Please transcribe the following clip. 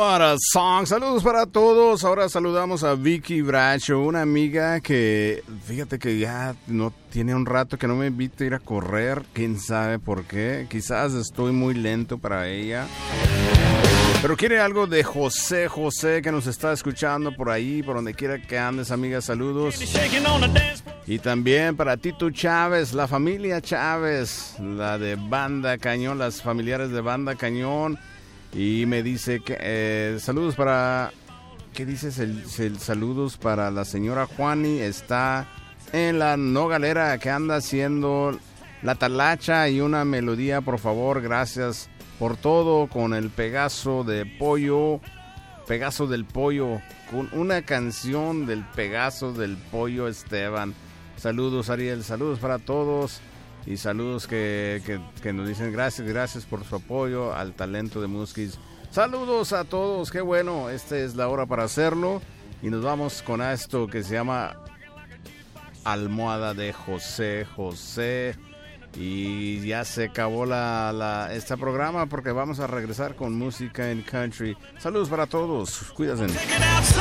What a song. Saludos para todos. Ahora saludamos a Vicky Bracho, una amiga que, fíjate que ya no tiene un rato que no me invita a ir a correr. Quién sabe por qué. Quizás estoy muy lento para ella. Pero quiere algo de José que nos está escuchando por ahí, por donde quiera que andes, amiga. Saludos. Y también para Tito Chávez, la familia Chávez, la de Banda Cañón, las familiares de Banda Cañón. Y me dice que saludos para... ¿Qué dices? Saludos para la señora Juani. Está en la Nogalera, que anda haciendo la talacha y una melodía, por favor. Gracias por todo, con el Pegaso del Pollo, con una canción del Pegaso del Pollo Esteban. Saludos, Ariel, saludos para todos. Y saludos que nos dicen gracias por su apoyo al talento de Muskis. Saludos a todos, qué bueno, esta es la hora para hacerlo. Y nos vamos con esto que se llama Almohada de José. Y ya se acabó este programa porque vamos a regresar con música en country. Saludos para todos, cuídense.